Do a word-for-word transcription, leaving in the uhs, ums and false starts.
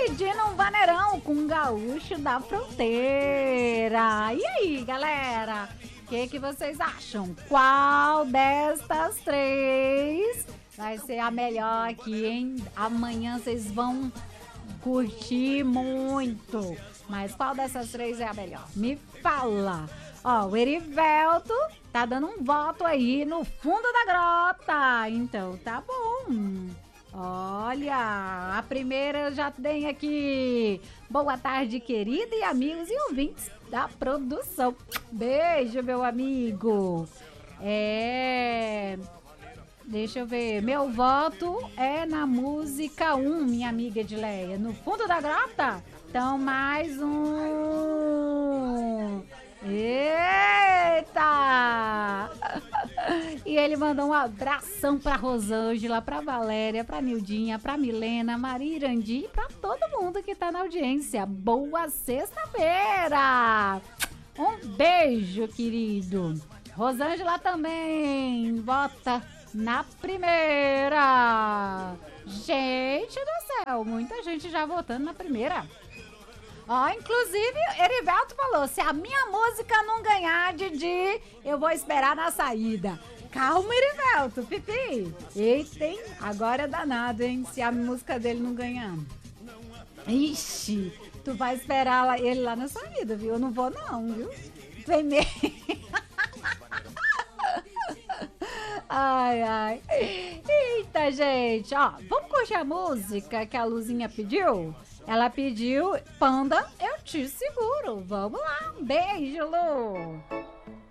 pedindo um vaneirão com um gaúcho da fronteira. E aí, galera? O que, que vocês acham? Qual destas três vai ser a melhor aqui, hein? Amanhã vocês vão curtir muito. Mas qual dessas três é a melhor? Me fala. Ó, o Erivelto tá dando um voto aí no fundo da grota. Então tá bom. Olha, a primeira já tem aqui. Boa tarde, querida e amigos e ouvintes da produção. Beijo, meu amigo. É... Deixa eu ver. Meu voto é na música um, minha amiga Edileia. No fundo da grota? Então, mais um. Eita! E ele mandou um abração pra Rosângela, pra Valéria, pra Nildinha, pra Milena, Maria Irandi e pra todo mundo que tá na audiência. Boa sexta-feira! Um beijo, querido. Rosângela também vota na primeira. Gente do céu, muita gente já votando na primeira. Ó, inclusive, Erivelto falou, se a minha música não ganhar, Didi, eu vou esperar na saída. Calma, Erivelto, Pipi. Eita, hein? Agora é danado, hein? Se a música dele não ganhar. Ixi, tu vai esperar ele lá na saída, viu? Eu não vou não, viu? Vem mesmo. Ai, ai. Eita, gente. Ó, vamos curtir a música que a Luzinha pediu? Ela pediu Panda, eu te seguro. Vamos lá. Um beijo, Lu.